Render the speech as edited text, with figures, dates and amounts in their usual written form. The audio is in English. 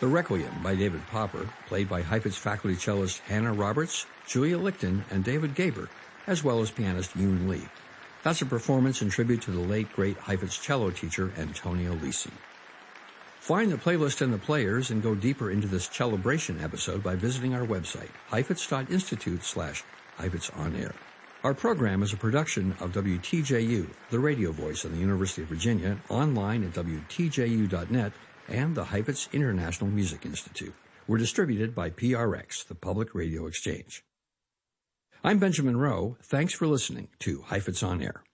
The Requiem by David Popper, played by Heifetz faculty cellist Hannah Roberts, Julia Lichten, and David Gaber, as well as pianist Yoon Lee. That's a performance in tribute to the late, great Heifetz cello teacher Antonio Lisi. Find the playlist and the players and go deeper into this celebration episode by visiting our website, heifetz.institute/Heifetz On Air. Our program is a production of WTJU, the radio voice of the University of Virginia, online at WTJU.net, and the Heifetz International Music Institute. We're distributed by PRX, the Public Radio Exchange. I'm Benjamin Rowe. Thanks for listening to Heifetz On Air.